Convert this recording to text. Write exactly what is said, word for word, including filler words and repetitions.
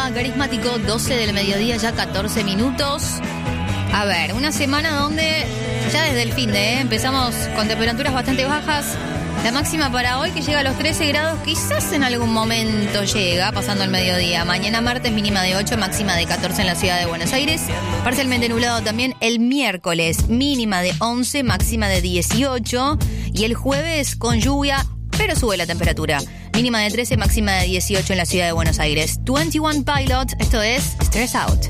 día carismático, doce del mediodía, ya catorce minutos. A ver, una semana donde ya desde el fin de ¿eh? empezamos con temperaturas bastante bajas. La máxima para hoy que llega a los trece grados, quizás en algún momento llega, pasando el mediodía. Mañana martes mínima de ocho, máxima de catorce en la ciudad de Buenos Aires. Parcialmente nublado también el miércoles, mínima de once, máxima de dieciocho. Y el jueves con lluvia, pero sube la temperatura. Mínima de trece, máxima de dieciocho en la ciudad de Buenos Aires. veintiuno Pilots, esto es Stress Out.